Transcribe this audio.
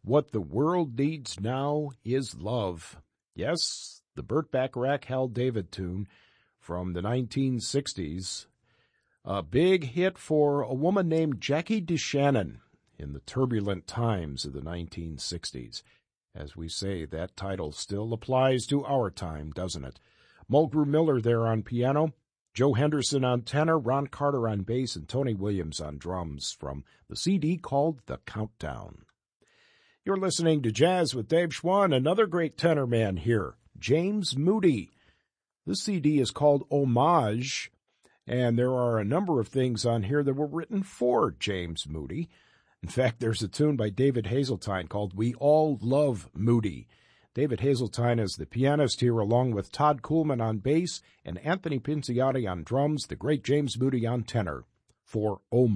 What the world needs now is love. Yes, the Burt Bacharach Hal David tune from the 1960s. A big hit for a woman named Jackie DeShannon in the turbulent times of the 1960s. As we say, that title still applies to our time, doesn't it? Mulgrew Miller there on piano, Joe Henderson on tenor, Ron Carter on bass, and Tony Williams on drums from the CD called The Countdown. You're listening to Jazz with Dave Schwann, another great tenor man here, James Moody. This CD is called Homage, and there are a number of things on here that were written for James Moody. In fact, there's a tune by David Hazeltine called We All Love Moody. David Hazeltine is the pianist here, along with Todd Kuhlman on bass and Anthony Pinciotti on drums, the great James Moody on tenor for Homage.